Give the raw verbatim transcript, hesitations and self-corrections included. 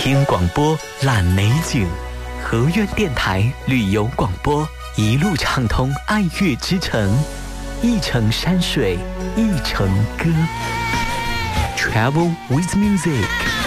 听广播览美景，河源电台旅游广播，一路畅通爱乐之城，一程山水一程歌。Travel with music。